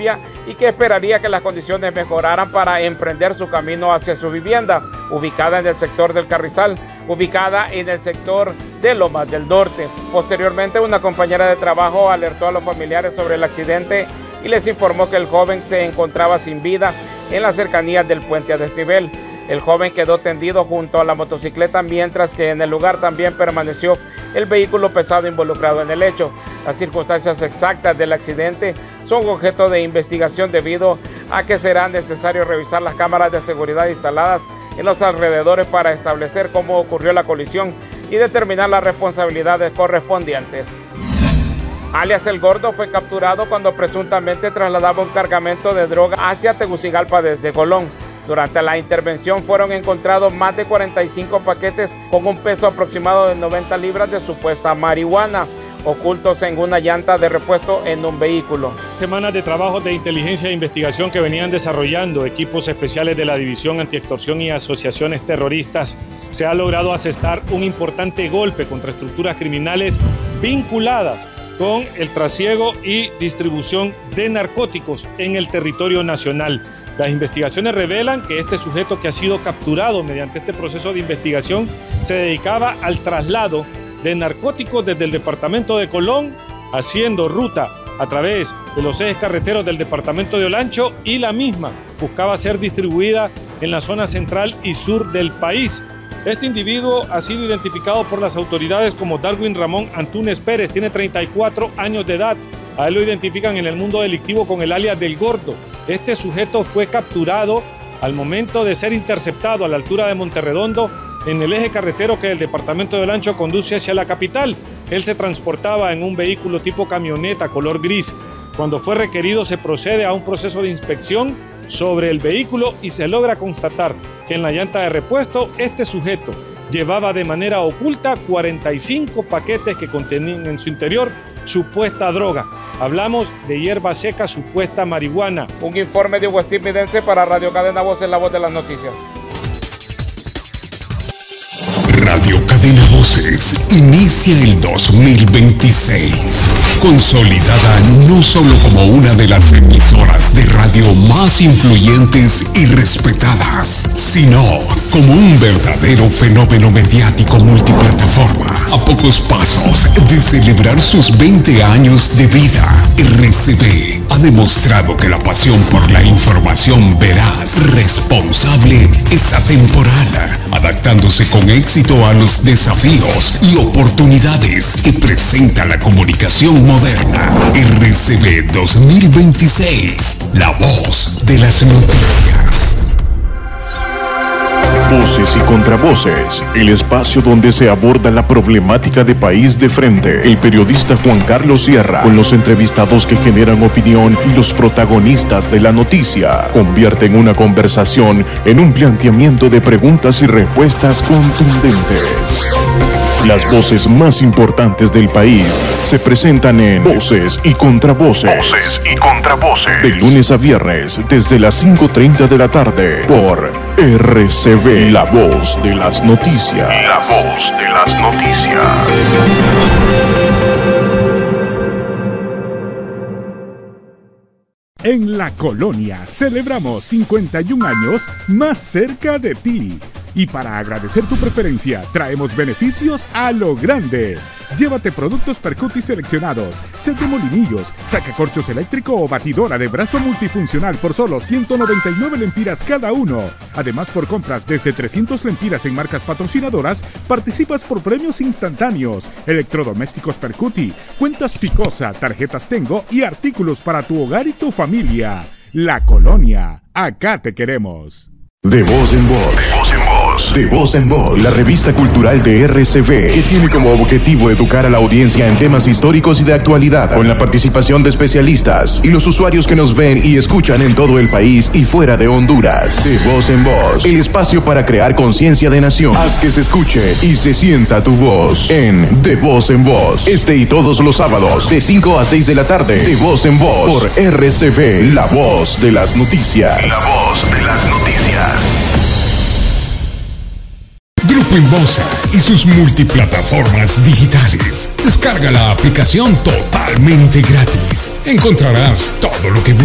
lluvia y que esperaría que las condiciones mejoraran para emprender su camino hacia su vivienda, ubicada en el sector del Carrizal, ubicada en el sector de Lomas del Norte. Posteriormente, una compañera de trabajo alertó a los familiares sobre el accidente y les informó que el joven se encontraba sin vida en las cercanías del puente a desnivel. El joven quedó tendido junto a la motocicleta, mientras que en el lugar también permaneció el vehículo pesado involucrado en el hecho. Las circunstancias exactas del accidente son objeto de investigación debido a que será necesario revisar las cámaras de seguridad instaladas en los alrededores para establecer cómo ocurrió la colisión y determinar las responsabilidades correspondientes. Alias El Gordo fue capturado cuando presuntamente trasladaba un cargamento de droga hacia Tegucigalpa desde Colón. Durante la intervención fueron encontrados más de 45 paquetes con un peso aproximado de 90 libras de supuesta marihuana, ocultos en una llanta de repuesto en un vehículo. Semanas de trabajo de inteligencia e investigación que venían desarrollando equipos especiales de la División Antiextorsión y Asociaciones Terroristas, se ha logrado asestar un importante golpe contra estructuras criminales vinculadas con el trasiego y distribución de narcóticos en el territorio nacional. Las investigaciones revelan que este sujeto, que ha sido capturado mediante este proceso de investigación, se dedicaba al traslado de narcóticos desde el departamento de Colón, haciendo ruta a través de los ejes carreteros del departamento de Olancho, y la misma buscaba ser distribuida en la zona central y sur del país. Este individuo ha sido identificado por las autoridades como Darwin Ramón Antúnez Pérez, tiene 34 años de edad. A él lo identifican en el mundo delictivo con el alias del Gordo. Este sujeto fue capturado al momento de ser interceptado a la altura de Monterredondo en el eje carretero que del departamento de Olancho conduce hacia la capital. Él se transportaba en un vehículo tipo camioneta color gris. Cuando fue requerido, se procede a un proceso de inspección sobre el vehículo y se logra constatar que en la llanta de repuesto este sujeto llevaba de manera oculta 45 paquetes que contenían en su interior supuesta droga. Hablamos de hierba seca, supuesta marihuana. Un informe de Hugo Steve Midense para Radio Cadena Voces, la voz de las noticias. Radio Cadena Voces inicia el 2026, consolidada no solo como una de las emisoras de radio más influyentes y respetadas, sino como un verdadero fenómeno mediático multiplataforma. A pocos pasos de celebrar sus 20 años de vida, RCV ha demostrado que la pasión por la información veraz, responsable, es atemporal, adaptándose con éxito a los desafíos y oportunidades que presenta la comunicación moderna. RCV 2026, la voz de las noticias. Voces y Contravoces, el espacio donde se aborda la problemática de país de frente. El periodista Juan Carlos Sierra, con los entrevistados que generan opinión y los protagonistas de la noticia, convierten una conversación en un planteamiento de preguntas y respuestas contundentes. Las voces más importantes del país se presentan en Voces y Contravoces. Voces y Contravoces. De lunes a viernes, desde las 5:30 de la tarde, por RCV, la voz de las noticias. La voz de las noticias. En La Colonia celebramos 51 años más cerca de ti. Y para agradecer tu preferencia, traemos beneficios a lo grande. Llévate productos Percuti seleccionados, set de molinillos, sacacorchos eléctrico o batidora de brazo multifuncional por solo 199 lempiras cada uno. Además, por compras desde 300 lempiras en marcas patrocinadoras, participas por premios instantáneos, electrodomésticos Percuti, cuentas Picosa, tarjetas Tengo y artículos para tu hogar y tu familia. La Colonia, acá te queremos. De voz en voz. De voz en voz, la revista cultural de RCV, que tiene como objetivo educar a la audiencia en temas históricos y de actualidad, con la participación de especialistas y los usuarios que nos ven y escuchan en todo el país y fuera de Honduras. De voz en voz, el espacio para crear conciencia de nación. Haz que se escuche y se sienta tu voz en De Voz en Voz. Este y todos los sábados, de 5 a 6 de la tarde, De Voz en Voz, por RCV, la voz de las noticias. La voz de las noticias. Grupo Inbosa y sus multiplataformas digitales. Descarga la aplicación totalmente gratis. Encontrarás todo lo que